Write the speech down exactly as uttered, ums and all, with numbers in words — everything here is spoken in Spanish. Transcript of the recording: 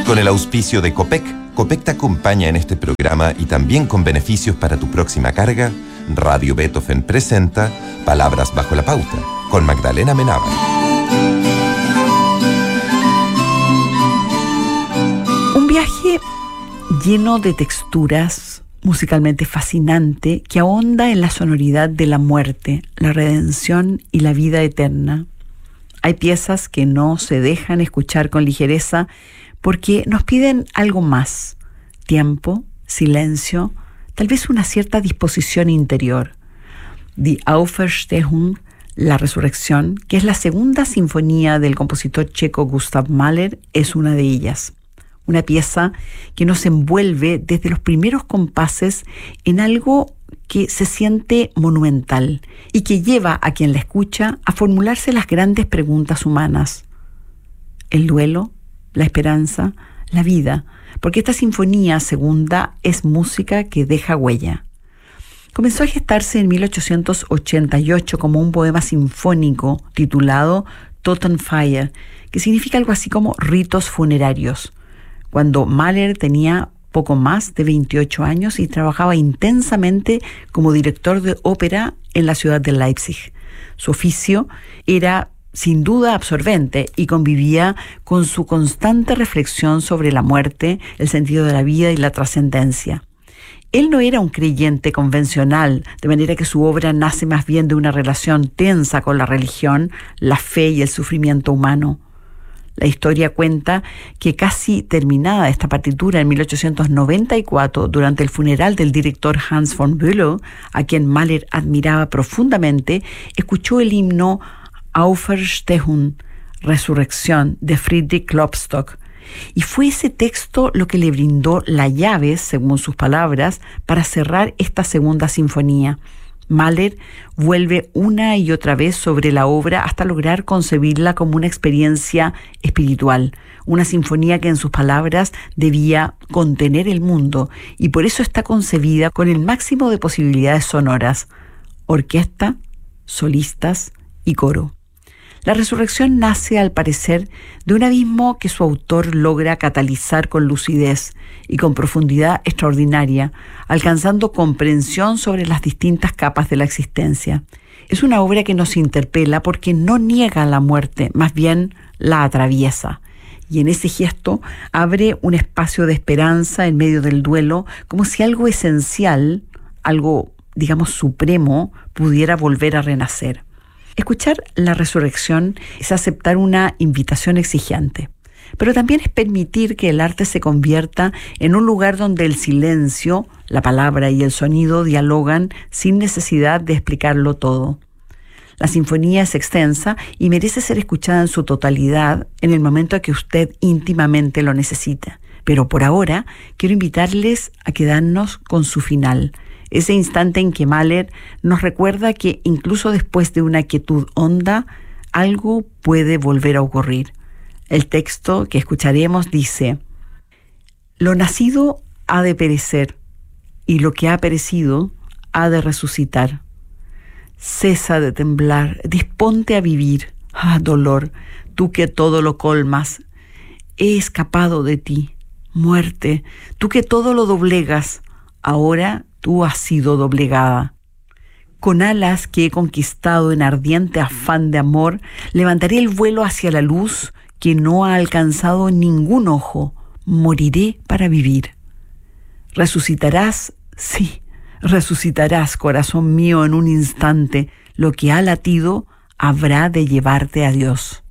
Con el auspicio de Copec, Copec te acompaña en este programa y también con beneficios para tu próxima carga. Radio Beethoven presenta Palabras bajo la pauta, con Magdalena Menábar. Un viaje lleno de texturas, musicalmente fascinante, que ahonda en la sonoridad de la muerte, la redención y la vida eterna. Hay piezas que no se dejan escuchar con ligereza porque nos piden algo más: tiempo, silencio, tal vez una cierta disposición interior. Die Auferstehung, la resurrección, que es la segunda sinfonía del compositor checo Gustav Mahler, es una de ellas. Una pieza que nos envuelve desde los primeros compases en algo que se siente monumental y que lleva a quien la escucha a formularse las grandes preguntas humanas. El duelo, la esperanza, la vida, porque esta sinfonía segunda es música que deja huella. Comenzó a gestarse en mil ochocientos ochenta y ocho como un poema sinfónico titulado Totenfeier, que significa algo así como ritos funerarios, cuando Mahler tenía poco más de veintiocho años y trabajaba intensamente como director de ópera en la ciudad de Leipzig. Su oficio era sin duda absorbente y convivía con su constante reflexión sobre la muerte, el sentido de la vida y la trascendencia. Él no era un creyente convencional, de manera que su obra nace más bien de una relación tensa con la religión, la fe y el sufrimiento humano. La historia cuenta que casi terminada esta partitura en mil ochocientos noventa y cuatro, durante el funeral del director Hans von Bülow, a quien Mahler admiraba profundamente, escuchó el himno Auferstehung, Resurrección, de Friedrich Klopstock. Y fue ese texto lo que le brindó la llave, según sus palabras, para cerrar esta segunda sinfonía. Mahler vuelve una y otra vez sobre la obra hasta lograr concebirla como una experiencia espiritual, una sinfonía que en sus palabras debía contener el mundo y por eso está concebida con el máximo de posibilidades sonoras: orquesta, solistas y coro. La resurrección nace, al parecer, de un abismo que su autor logra catalizar con lucidez y con profundidad extraordinaria, alcanzando comprensión sobre las distintas capas de la existencia. Es una obra que nos interpela porque no niega la muerte, más bien la atraviesa. Y en ese gesto abre un espacio de esperanza en medio del duelo, como si algo esencial, algo, digamos, supremo, pudiera volver a renacer. Escuchar la resurrección es aceptar una invitación exigente, pero también es permitir que el arte se convierta en un lugar donde el silencio, la palabra y el sonido dialogan sin necesidad de explicarlo todo. La sinfonía es extensa y merece ser escuchada en su totalidad en el momento en que usted íntimamente lo necesita. Pero por ahora quiero invitarles a quedarnos con su final, ese instante en que Mahler nos recuerda que incluso después de una quietud honda, algo puede volver a ocurrir. El texto que escucharemos dice: lo nacido ha de perecer, y lo que ha perecido ha de resucitar. Cesa de temblar, disponte a vivir. Ah, dolor, tú que todo lo colmas. He escapado de ti. Muerte, tú que todo lo doblegas. Ahora tú has sido doblegada. Con alas que he conquistado en ardiente afán de amor, levantaré el vuelo hacia la luz que no ha alcanzado ningún ojo. Moriré para vivir. Resucitarás, sí, resucitarás, corazón mío, en un instante. Lo que ha latido habrá de llevarte a Dios.